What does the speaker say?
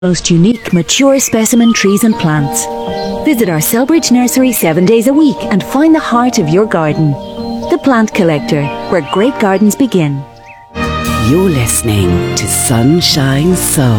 most unique mature specimen trees and plants. Visit our Selbridge nursery 7 days a week and find the heart of your garden. The Plant Collector, where great gardens begin. You're listening to Sunshine Soul.